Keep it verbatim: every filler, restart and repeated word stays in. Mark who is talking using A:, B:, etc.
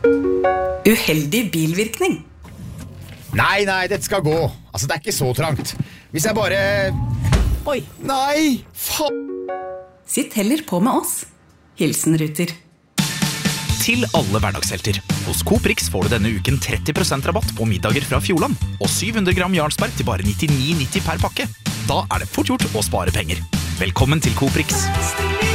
A: Uheldig bilvirkning.
B: Nei, nei, dette skal gå. Altså, det er ikke så trangt. Hvis jeg bare...
A: Oi.
B: Nei, faen.
A: Sitt heller på med oss. Hilsen Ruter.
C: Til alle hverdagshelter. Hos Coop Rix får du denne uken tretti prosent rabatt på middager fra Fjordland, og syv hundre gram Jarlsberg til bare nittini nitti per pakke. Da er det fort gjort å spare penger. Velkommen til Coop Rix.